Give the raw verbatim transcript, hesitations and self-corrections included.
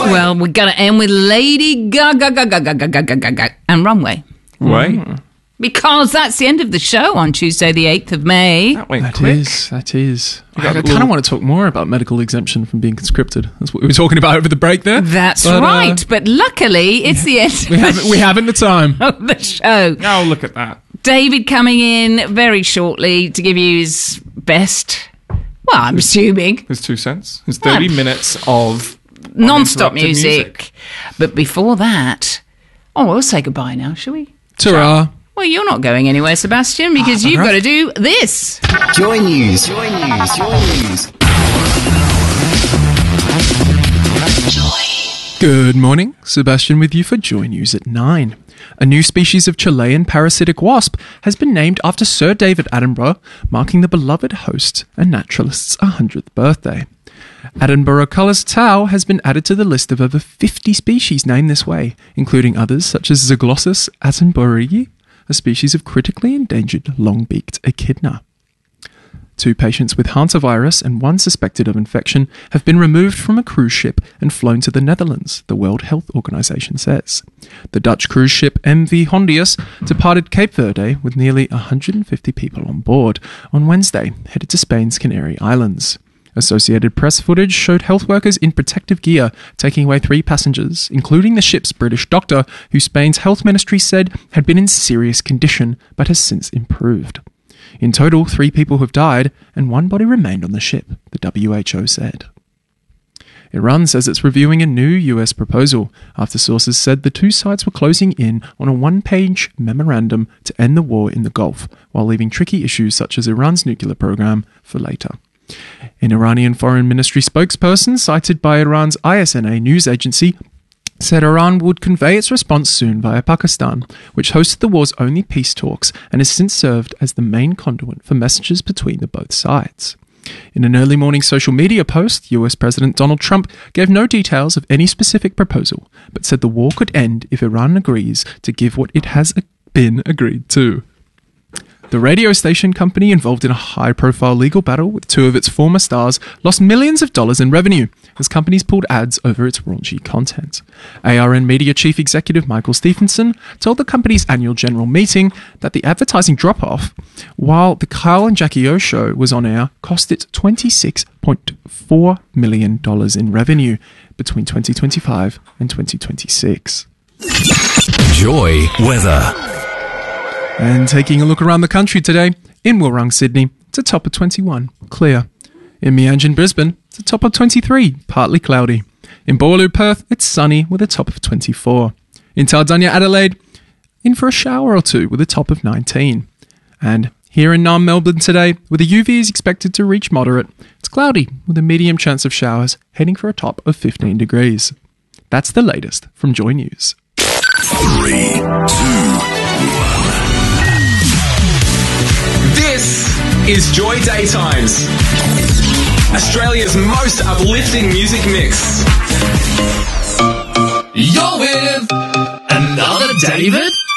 Well, we're going to end with Lady Gaga, Gaga, Gaga, Gaga, Gaga, and Runway. Right. Mm. Because that's the end of the show on Tuesday, the eighth of May. That went That quick. is, that is. You I, got a I kind little- of want to talk more about medical exemption from being conscripted. That's what we were talking about over the break there. That's But, uh, right. But luckily, it's the end we of, haven't, the we haven't the time. of the show. Oh, look at that. David coming in very shortly to give you his best, well, I'm assuming, His two cents. His thirty Well, minutes of non-stop uninterrupted music. But before that, oh, we'll say goodbye now, shall we? Ta-ra. Well, you're not going anywhere, Sebastian, because you've got to do this. Joy News. Joy News. Joy News. Good morning, Sebastian with you for Joy News at nine. A new species of Chilean parasitic wasp has been named after Sir David Attenborough, marking the beloved host and naturalist's one hundredth birthday. Attenborough Cullis Tau has been added to the list of over fifty species named this way, including others such as Zyglossus attenboroughi, a species of critically endangered long-beaked echidna. Two patients with hantavirus and one suspected of infection have been removed from a cruise ship and flown to the Netherlands, the World Health Organization says. The Dutch cruise ship M V Hondius departed Cape Verde with nearly one hundred fifty people on board on Wednesday, headed to Spain's Canary Islands. Associated Press footage showed health workers in protective gear taking away three passengers, including the ship's British doctor, who Spain's health ministry said had been in serious condition but has since improved. In total, three people have died and one body remained on the ship, the W H O said. Iran says it's reviewing a new U S proposal after sources said the two sides were closing in on a one-page memorandum to end the war in the Gulf, while leaving tricky issues such as Iran's nuclear program for later. An Iranian foreign ministry spokesperson cited by Iran's I S N A news agency said Iran would convey its response soon via Pakistan, which hosted the war's only peace talks and has since served as the main conduit for messages between the both sides. In an early morning social media post, U S President Donald Trump gave no details of any specific proposal, but said the war could end if Iran agrees to give what it has been agreed to. The radio station company involved in a high-profile legal battle with two of its former stars lost millions of dollars in revenue as companies pulled ads over its raunchy content. A R N Media chief executive Michael Stephenson told the company's annual general meeting that the advertising drop-off, while the Kyle and Jackie O show was on air, cost it twenty-six point four million dollars in revenue between twenty twenty-five and twenty twenty-six. Joy weather. And taking a look around the country today, in Wollongong, Sydney, it's a top of twenty-one, clear. In Mianjin, Brisbane, it's a top of twenty-three, partly cloudy. In Boorloo, Perth, it's sunny with a top of twenty-four. In Taldanya, Adelaide, in for a shower or two with a top of nineteen. And here in Naarm, Melbourne today, where the U V is expected to reach moderate, it's cloudy with a medium chance of showers, heading for a top of fifteen degrees. That's the latest from Joy News. Three, two, This is Joy Daytimes, Australia's most uplifting music mix. You're with another David